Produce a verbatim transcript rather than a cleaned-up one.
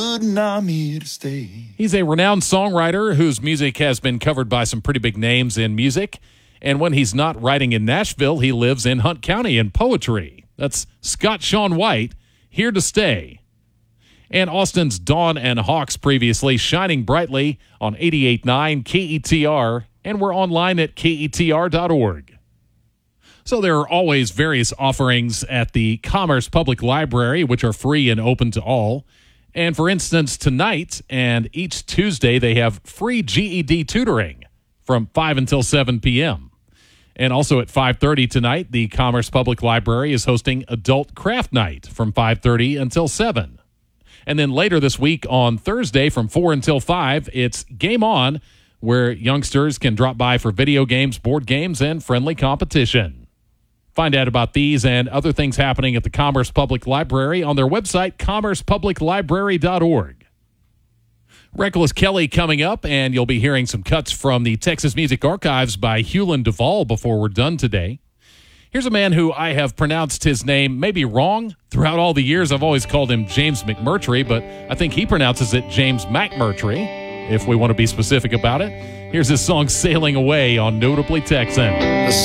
and I'm here to stay. He's a renowned songwriter whose music has been covered by some pretty big names in music. And when he's not writing in Nashville, he lives in Hunt County in poetry. That's Scott Shawn White, here to stay. And Austin's Dawn and Hawks previously, shining brightly on eighty-eight point nine K E T R, and we're online at K E T R dot org. So there are always various offerings at the Commerce Public Library, which are free and open to all. And for instance, tonight and each Tuesday, they have free G E D tutoring from five until seven p.m. And also at five thirty tonight, the Commerce Public Library is hosting Adult Craft Night from five thirty until seven. And then later this week on Thursday from four until five, it's Game On, where youngsters can drop by for video games, board games, and friendly competition. Find out about these and other things happening at the Commerce Public Library on their website, commerce public library dot org. Reckless Kelly coming up, and you'll be hearing some cuts from the Texas Music Archives by Hewlin Duvall before we're done today. Here's a man who I have pronounced his name maybe wrong. Throughout all the years, I've always called him James McMurtry, but I think he pronounces it James McMurtry, if we want to be specific about it. Here's his song Sailing Away on Notably Texan.